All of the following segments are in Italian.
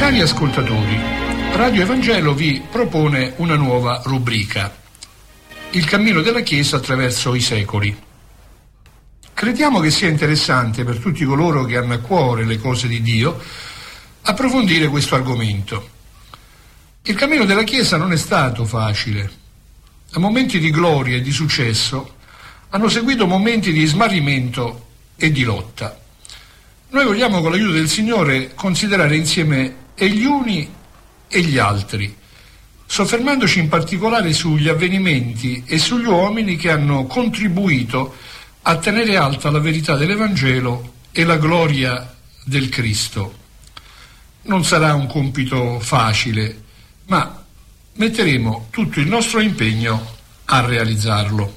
Cari ascoltatori, Radio Evangelo vi propone una nuova rubrica, Il cammino della Chiesa attraverso i secoli. Crediamo che sia interessante per tutti coloro che hanno a cuore le cose di Dio approfondire questo argomento. Il cammino della Chiesa non è stato facile. A momenti di gloria e di successo hanno seguito momenti di smarrimento e di lotta. Noi vogliamo, con l'aiuto del Signore, considerare insieme e gli uni e gli altri, soffermandoci in particolare sugli avvenimenti e sugli uomini che hanno contribuito a tenere alta la verità dell'Evangelo e la gloria del Cristo. Non sarà un compito facile, ma metteremo tutto il nostro impegno a realizzarlo.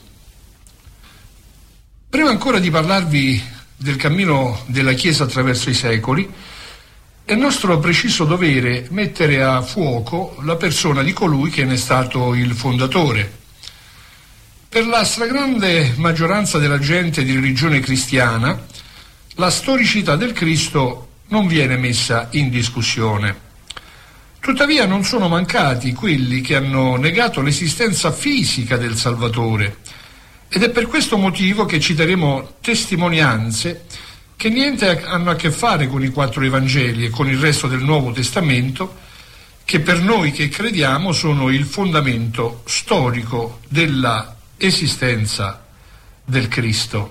Prima ancora di parlarvi del cammino della Chiesa attraverso i secoli, è nostro preciso dovere mettere a fuoco la persona di colui che ne è stato il fondatore. Per la stragrande maggioranza della gente di religione cristiana, la storicità del Cristo non viene messa in discussione. Tuttavia non sono mancati quelli che hanno negato l'esistenza fisica del Salvatore, ed è per questo motivo che citeremo testimonianze che niente hanno a che fare con i 4 Evangeli e con il resto del Nuovo Testamento, che per noi che crediamo sono il fondamento storico della esistenza del Cristo.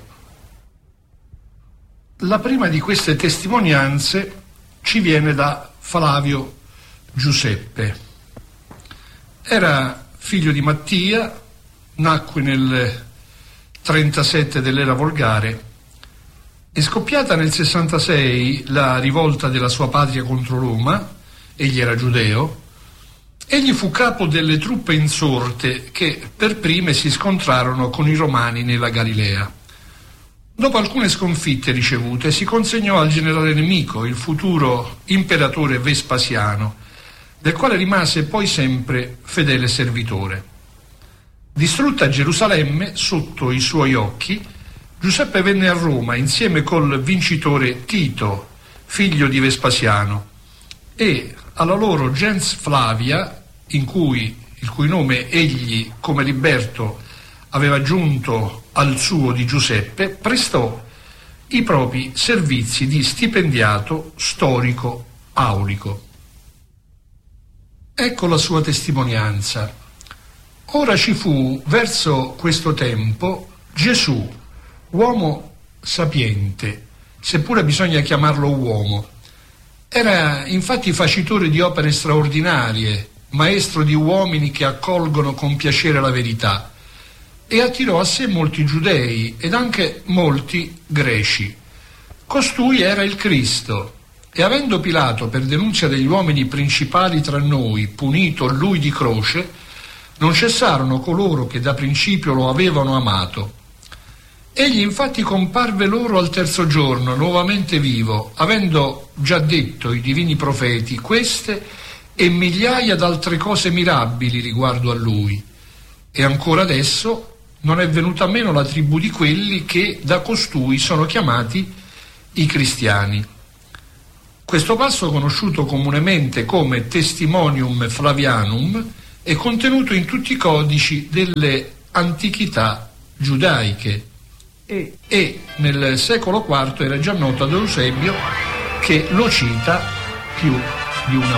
La prima di queste testimonianze ci viene da Flavio Giuseppe. Era figlio di Mattia, nacque nel 37 dell'era volgare. È scoppiata nel 66 la rivolta della sua patria contro Roma, egli era giudeo. Egli fu capo delle truppe insorte che per prime si scontrarono con i romani nella Galilea. Dopo alcune sconfitte ricevute si consegnò al generale nemico, il futuro imperatore Vespasiano, del quale rimase poi sempre fedele servitore. Distrutta Gerusalemme sotto i suoi occhi, Giuseppe venne a Roma insieme col vincitore Tito, figlio di Vespasiano, e alla loro gens Flavia, il cui nome egli come liberto aveva aggiunto al suo di Giuseppe, prestò i propri servizi di stipendiato storico aulico. Ecco la sua testimonianza. Ora ci fu verso questo tempo Gesù, uomo sapiente, seppure bisogna chiamarlo uomo. Era infatti facitore di opere straordinarie, maestro di uomini che accolgono con piacere la verità, e attirò a sé molti giudei ed anche molti greci. Costui era il Cristo, e avendo Pilato, per denunzia degli uomini principali tra noi, punito lui di croce, non cessarono coloro che da principio lo avevano amato. Egli infatti comparve loro al 3° giorno, nuovamente vivo, avendo già detto i divini profeti queste e migliaia d'altre cose mirabili riguardo a lui. E ancora adesso non è venuta meno la tribù di quelli che da costui sono chiamati i cristiani. Questo passo, conosciuto comunemente come Testimonium Flavianum, è contenuto in tutti i codici delle antichità giudaiche e nel secolo IV era già noto ad Eusebio, che lo cita più di una